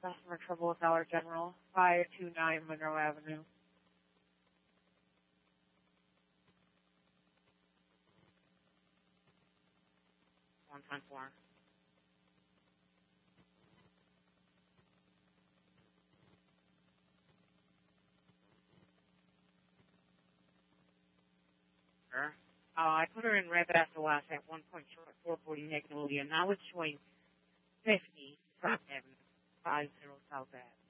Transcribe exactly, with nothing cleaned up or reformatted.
customer trouble with Dollar General, five two nine Monroe Avenue. one ten four. Sure. Uh, I put her in red after last at one point two at four forty Magnolia. Now it's showing fifty Front Avenue, five zero South Ave.